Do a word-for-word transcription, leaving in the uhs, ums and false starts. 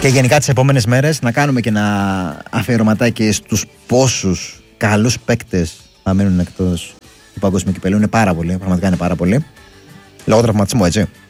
Και γενικά τις επόμενες μέρες να κάνουμε και ένα αφιερωματάκι στους πόσους καλούς παίκτες θα μείνουν εκτός του παγκόσμιου κυπέλλου. Είναι πάρα πολύ, πραγματικά είναι πάρα πολύ. Λόγω τραυματισμού, έτσι.